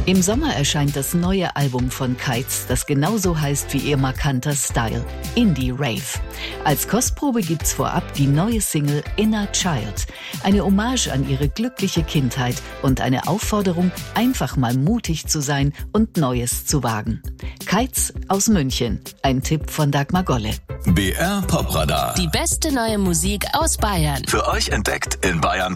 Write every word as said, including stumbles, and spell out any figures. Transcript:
Im Sommer erscheint das neue Album von Kites, das genauso heißt wie ihr markanter Style, Indie Rave. Als Kostprobe gibt's vorab die neue Single Inner Child, eine Hommage an ihre glückliche Kindheit und eine Aufforderung, einfach mal mutig zu sein und Neues zu wagen. Kites aus München, ein Tipp von Dagmar Golle. B R Popradar. Die beste neue Musik aus Bayern. Für euch entdeckt in Bayern